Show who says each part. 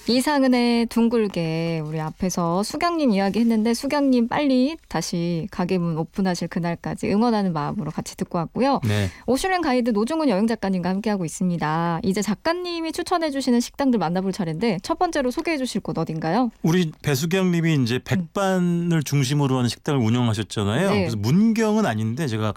Speaker 1: 이상은의 둥글게 우리 앞에서 수경님 이야기했는데 수경님 빨리 다시 가게 문 오픈하실 그날까지 응원하는 마음으로 같이 듣고 왔고요.
Speaker 2: 네.
Speaker 1: 오슈랭 가이드 노중훈 여행 작가님과 함께하고 있습니다. 이제 작가님이 추천해 주시는 식당들 만나볼 차례인데 첫 번째로 소개해 주실 곳 어딘가요?
Speaker 2: 우리 배수경 님이 이제 백반을 중심으로 하는 식당을 운영하셨잖아요.
Speaker 1: 네.
Speaker 2: 그래서 문경은 아닌데 제가